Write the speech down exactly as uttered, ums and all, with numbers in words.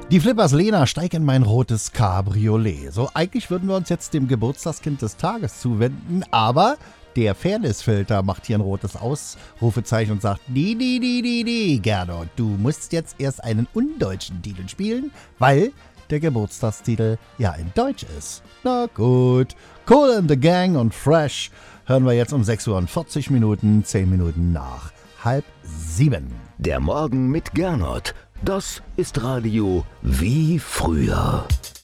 Die Flippers Lena, steig in mein rotes Cabriolet. So, eigentlich würden wir uns jetzt dem Geburtstagskind des Tages zuwenden, aber der Fairnessfilter macht hier ein rotes Ausrufezeichen und sagt, nee, nee, nee, nee, nee, Gernot, du musst jetzt erst einen undeutschen Titel spielen, weil der Geburtstagstitel ja in Deutsch ist. Na gut, Cool and the Gang und Fresh hören wir jetzt um sechs Uhr und vierzig Minuten, zehn Minuten nach halb sieben. Der Morgen mit Gernot, das ist Radio wie früher.